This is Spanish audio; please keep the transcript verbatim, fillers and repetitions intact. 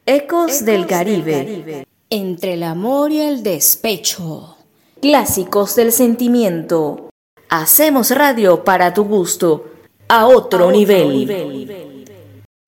Ecos del Caribe. Entre el amor y el despecho. Clásicos del sentimiento. Hacemos radio para tu gusto. A otro, a otro nivel. nivel.